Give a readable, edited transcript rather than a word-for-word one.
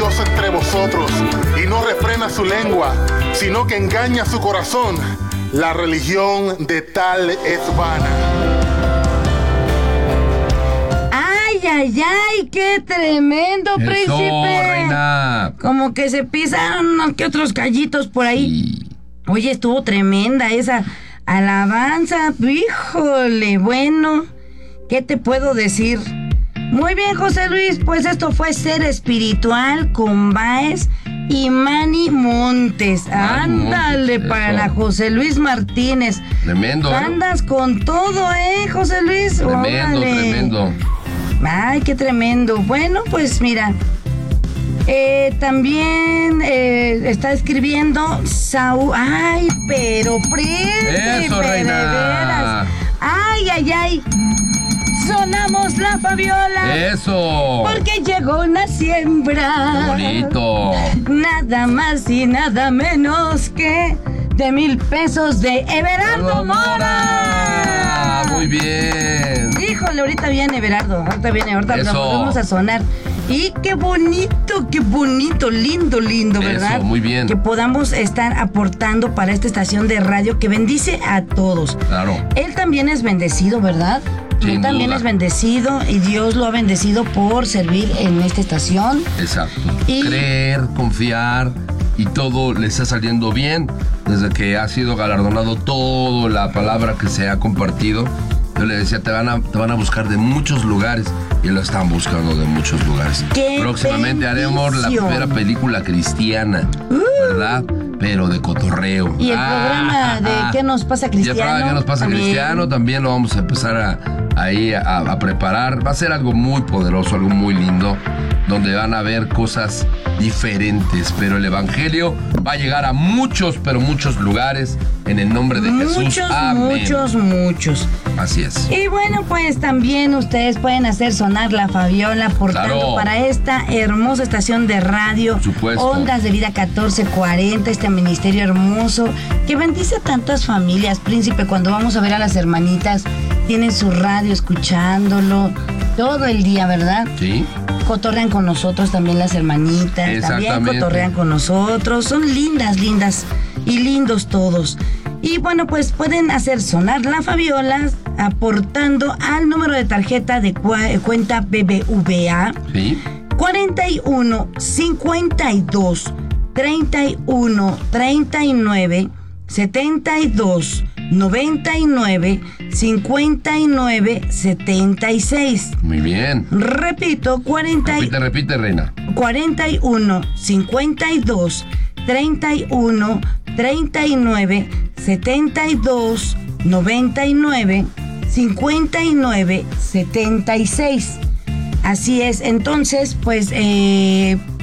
Dios entre vosotros y no refrena su lengua, sino que engaña su corazón. La religión de tal es vana. ¡Ay, ay, ay! ¡Qué tremendo, Eso, príncipe! reina. Como que se pisan unos que otros callitos por ahí. Y Oye, estuvo tremenda esa alabanza. Híjole, bueno, ¿qué te puedo decir? Muy bien, José Luis, pues esto fue Ser Espiritual con Báez y Manny Montes. Ándale, Montes, para eso. la José Luis Martínez. tremendo, ¿eh? Andas con todo, José Luis. Tremendo, Órale. tremendo. Ay, qué tremendo. Bueno, pues mira, también está escribiendo Saúl. Ay, pero príncipe, Eso, de reina. veras. Ay, ay, ay. Sonamos la Fabiola. Eso. Porque llegó una siembra. Bonito. Nada más y nada menos que de 1,000 pesos de Everardo Mora. Muy bien. Híjole, ahorita viene Everardo. Ahorita Eso. lo vamos a sonar. Y qué bonito, lindo, ¿verdad? Eso, muy bien. Que podamos estar aportando para esta estación de radio que bendice a todos. Claro. Él también es bendecido, ¿verdad? Él Sin también duda. es bendecido y Dios lo ha bendecido por servir en esta estación. Exacto. Y- Creer, confiar y todo le está saliendo bien desde que ha sido galardonado toda la palabra que se ha compartido. Yo le decía, te van a buscar de muchos lugares y lo están buscando de muchos lugares. ¡Qué Próximamente haremos la bendición! primera película cristiana, ¿verdad? Pero de cotorreo. Y el programa de ¿Qué nos pasa, Y el Cristiano? programa de ¿Qué nos pasa, también. Cristiano? También lo vamos a empezar a preparar. Va a ser algo muy poderoso, algo muy lindo, donde van a ver cosas diferentes, pero el evangelio va a llegar a muchos, pero muchos lugares en el nombre de Jesús. Amén. Muchos. Así es. Y bueno, pues también ustedes pueden hacer sonar la Fabiola aportando Claro. para esta hermosa estación de radio. Por supuesto. Ondas de Vida 1440, este ministerio hermoso que bendice a tantas familias. Príncipe, cuando vamos a ver a las hermanitas, tienen su radio escuchándolo todo el día, ¿verdad? Sí. Cotorrean con nosotros también las hermanitas, también Exactamente. cotorrean con nosotros, son lindas y lindos todos. Y bueno, pues pueden hacer sonar la Fabiola aportando al número de tarjeta de cuenta BBVA Sí. 41 52 31 39 72 99 59 76. Muy bien. Repito, Repite, reina. 41 52 31 39 72 99 59 76. Así es, entonces, pues